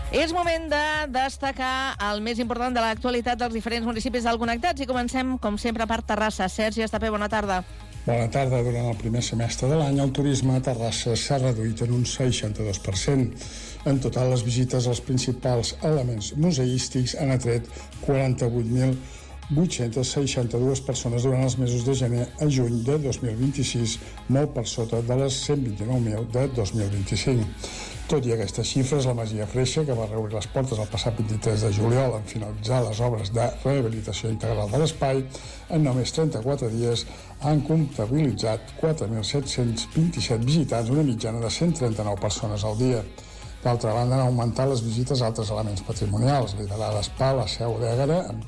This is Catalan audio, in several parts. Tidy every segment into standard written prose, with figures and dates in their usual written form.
És moment de destacar el més important de l'actualitat dels diferents municipis del Connectats i comencem, com sempre, per Terrassa. Sergi Estapé, bona tarda. Bona tarda. Durant el primer semestre de l'any, el turisme a Terrassa s'ha reduït en un 62%. En total, les visites als principals elements museístics han atret 48.862 persones durant els mesos de gener a juny de 2026, molt per sota de les 129.000 de 2025. Tot i aquestes xifres, la Masia Freixa, que va reobrir les portes el passat 23 de juliol en finalitzar les obres de rehabilitació integral de l'espai, en només 34 dies han comptabilitzat 4.727 visitants, una mitjana de 139 persones al dia. D'altra banda, han augmentat les visites a altres elements patrimonials, liderada l'Espa, la Seu d'Ègara, amb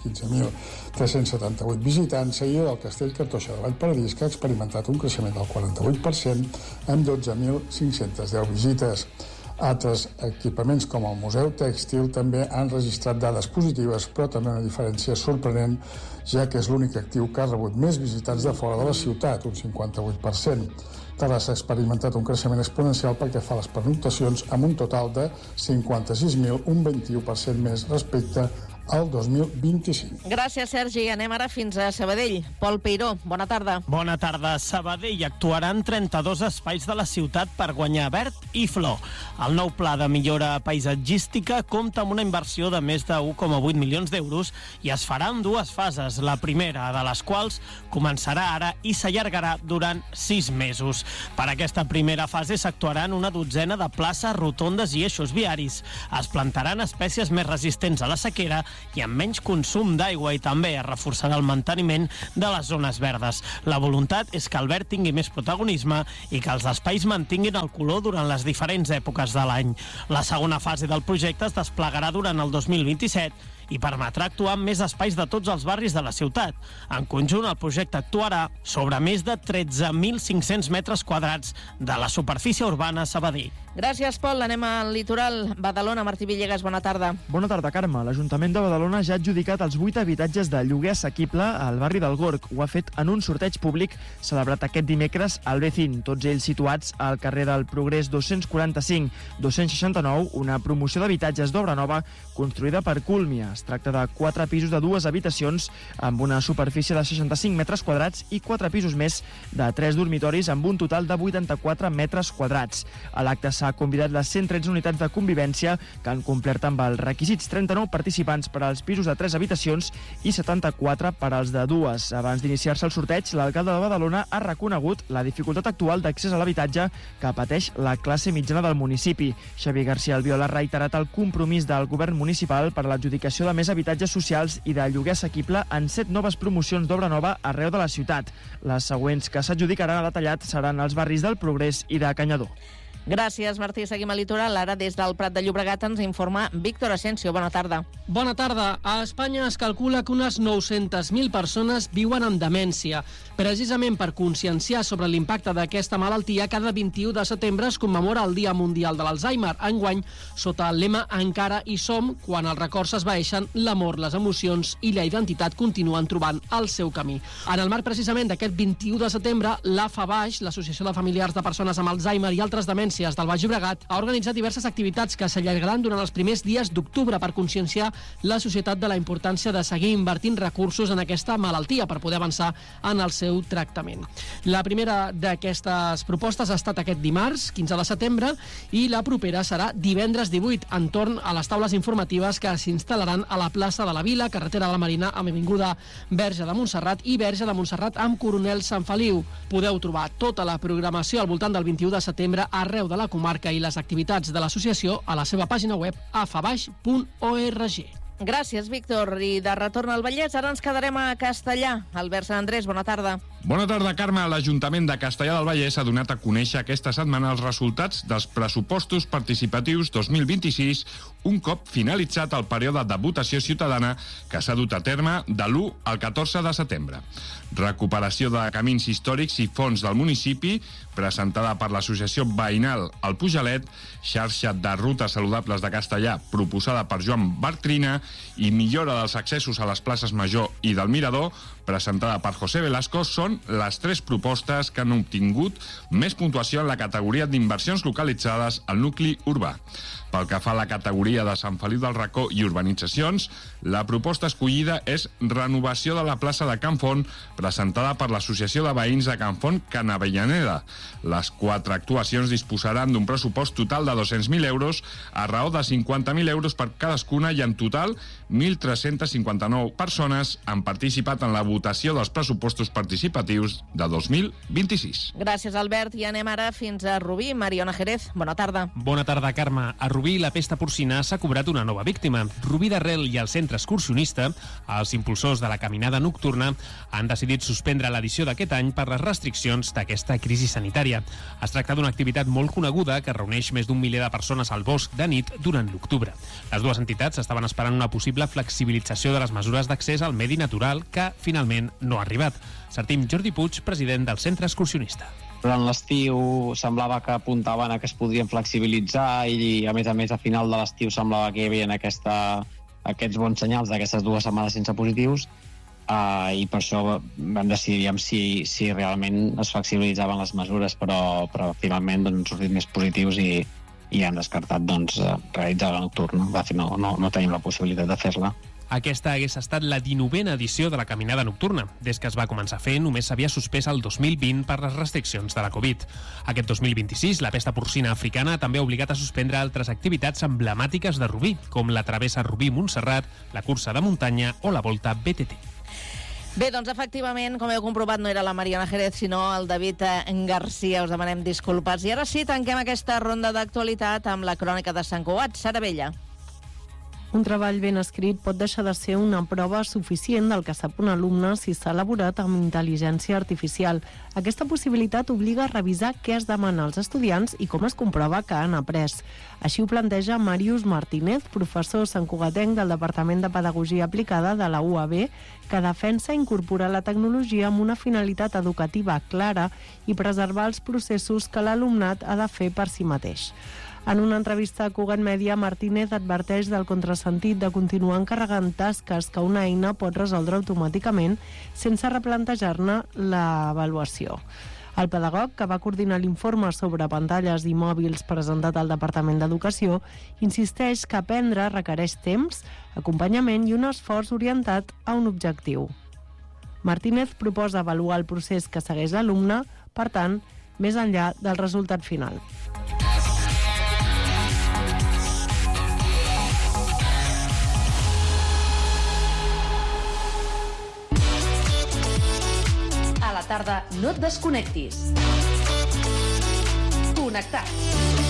15.378 visitants, seguida del Castell Cartoixa de Vallparadís, que ha experimentat un creixement del 48%, amb 12.510 visites. Altres equipaments com el Museu Tèxtil també han registrat dades positives, però també una diferència sorprenent, ja que és l'únic actiu que ha rebut més visitants de fora de la ciutat, un 58%. Terrassa ha experimentat un creixement exponencial pel que fa a les pernoctacions, amb un total de 56.000, un 21% més respecte al 2025. Gràcies, Sergi. Anem ara fins a Sabadell. Pol Peiró, bona tarda. Bona tarda. Sabadell actuaran 32 espais de la ciutat per guanyar verd i flor. El nou pla de millora paisatgística compta amb una inversió de més de 1,8 milions d'euros i es farà en dues fases, la primera de les quals començarà ara i s'allargarà durant 6 mesos. Per aquesta primera fase s'actuaran una dotzena de places, rotondes i eixos viaris. Es plantaran espècies més resistents a la sequera i amb menys consum d'aigua i també es reforçarà el manteniment de les zones verdes. La voluntat és que el verd tingui més protagonisme i que els espais mantinguin el color durant les diferents èpoques de l'any. La segona fase del projecte es desplegarà durant el 2027 i permetrà actuar en més espais de tots els barris de la ciutat. En conjunt, el projecte actuarà sobre més de 13.500 metres quadrats de la superfície urbana a Sabadell. Gràcies, Pol. Anem al litoral. Badalona, Martí Villegas, bona tarda. Bona tarda, Carme. L'Ajuntament de Badalona ja ha adjudicat els 8 habitatges de lloguer assequible al barri del Gorg. Ho ha fet en un sorteig públic celebrat aquest dimecres al Becín, tots ells situats al carrer del Progrés 245-269, una promoció d'habitatges d'obra nova construïda per Cúlmia. Es tracta de 4 pisos de 2 habitacions amb una superfície de 65 metres quadrats i 4 pisos més de 3 dormitoris amb un total de 84 metres quadrats. A l'acte s'ha convidat les 113 unitats de convivència que han complert amb els requisits, 39 participants per als pisos de 3 habitacions i 74 per als de 2. Abans d'iniciar-se el sorteig, l'alcalde de Badalona ha reconegut la dificultat actual d'accés a l'habitatge que pateix la classe mitjana del municipi. Xavier García Albiol ha reiterat el compromís del govern municipal per a l'adjudicació de més habitatges socials i de lloguer assequible en 7 noves promocions d'obra nova arreu de la ciutat. Les següents que s'adjudicaran a detallat seran els barris del Progrés i de Canyadó. Gràcies, Martí. Seguim al litoral. Ara, des del Prat de Llobregat, ens informa Víctor Asensio. Bona tarda. Bona tarda. A Espanya es calcula que unes 900.000 persones viuen amb demència. Precisament per conscienciar sobre l'impacte d'aquesta malaltia, cada 21 de setembre es commemora el Dia Mundial de l'Alzheimer. Enguany, sota el lema Encara hi som, quan els records s'esvaeixen, l'amor, les emocions i la identitat continuen trobant el seu camí. En el marc precisament d'aquest 21 de setembre, l'AFA-Baix, l'Associació de Familiars de Persones amb Alzheimer i altres demències del Baix Llobregat, ha organitzat diverses activitats que s'allargaran durant els primers dies d'octubre per conscienciar la societat de la importància de seguir invertint recursos en aquesta malaltia per poder avançar en el seu tractament. La primera d'aquestes propostes ha estat aquest dimarts, 15 de setembre, i la propera serà divendres 18, entorn a les taules informatives que s'instal·laran a la plaça de la Vila, carretera de la Marina, amb avinguda Verge de Montserrat i Verge de Montserrat amb Coronel Sant Feliu. Podeu trobar tota la programació al voltant del 21 de setembre arreu de la comarca i les activitats de l'associació a la seva pàgina web afabaix.org. Gràcies, Víctor. I de retorn al Vallès, ara ens quedarem a Castellà. Albert Sant Andrés, bona tarda. Bona tarda, Carme. L'Ajuntament de Castellà del Vallès ha donat a conèixer aquesta setmana els resultats dels pressupostos participatius 2026, un cop finalitzat el període de votació ciutadana que s'ha dut a terme de l'1 al 14 de setembre. Recuperació de camins històrics i fons del municipi, presentada per l'associació veïnal El Pujalet, xarxa de rutes saludables de Castellà, proposada per Joan Bartrina, i millora dels accessos a les places Major i del Mirador, presentada per José Velasco, són són les 3 propostes que han obtingut més puntuació en la categoria d'inversions localitzades al nucli urbà. Pel que fa a la categoria de Sant Feliu del Racó i urbanitzacions, la proposta escollida és renovació de la plaça de Can Font, presentada per l'Associació de Veïns de Can Font Can Avellaneda. Les 4 actuacions disposaran d'un pressupost total de 200.000 euros, a raó de 50.000 euros per cadascuna, i en total 1.359 persones han participat en la votació dels pressupostos participatius de 2026. Gràcies, Albert. I anem ara fins a Rubí. Mariona Jerez, bona tarda. Bona tarda, Carme. A Rubí, la pesta porcina s'ha cobrat una nova víctima. Rubí d'Arrel i el centre excursionista, els impulsors de la caminada nocturna, han decidit suspendre l'edició d'aquest any per les restriccions d'aquesta crisi sanitària. Es tracta d'una activitat molt coneguda que reuneix més d'1 miler de persones al bosc de nit durant l'octubre. Les dues entitats estaven esperant una possible flexibilització de les mesures d'accés al medi natural, que finalment no ha arribat. Sentim Jordi Puig, president del centre excursionista. Durant l'estiu semblava que apuntaven a que es podrien flexibilitzar i, a més, a final de l'estiu semblava que hi havia aquests bons senyals d'aquestes 2 setmanes sense positius, i per això vam decidir si realment es flexibilitzaven les mesures, però finalment han sortit més positius i han descartat realitzar la nocturna. No tenim la possibilitat de fer-la. Aquesta hagués estat la 19a edició de la caminada nocturna. Des que es va començar a fer, només s'havia suspès el 2020 per les restriccions de la Covid. Aquest 2026, la pesta porcina africana també ha obligat a suspendre altres activitats emblemàtiques de Rubí, com la travessa Rubí-Montserrat, la cursa de muntanya o la volta BTT. Bé, doncs efectivament, com heu comprovat, no era la Mariona Jerez, sinó el David Garcia. Us demanem disculpes. I ara sí, tanquem aquesta ronda d'actualitat amb la crònica de Sant Cugat. Sara Vella. Un treball ben escrit pot deixar de ser una prova suficient del que sap un alumne si s'ha elaborat amb intel·ligència artificial. Aquesta possibilitat obliga a revisar què es demana als estudiants i com es comprova que han après. Així ho planteja Màrius Martínez, professor santcugatenc del Departament de Pedagogia Aplicada de la UAB, que defensa incorporar la tecnologia amb una finalitat educativa clara i preservar els processos que l'alumnat ha de fer per si mateix. En una entrevista a Cugat Mèdia, Martínez adverteix del contrasentit de continuar encarregant tasques que una eina pot resoldre automàticament sense replantejar-ne l'avaluació. El pedagog, que va coordinar l'informe sobre pantalles i mòbils presentat al Departament d'Educació, insisteix que aprendre requereix temps, acompanyament i un esforç orientat a un objectiu. Martínez proposa avaluar el procés que segueix l'alumne, per tant, més enllà del resultat final. A la tarda no et desconnectis. Connectats.